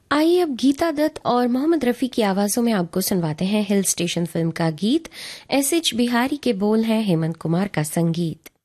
आइए अब गीता दत्त और मोहम्मद रफ़ी की आवाज़ों में आपको सुनवाते हैं हिल स्टेशन फिल्म का गीत। एस एच बिहारी के बोल हैं, हेमंत कुमार का संगीत।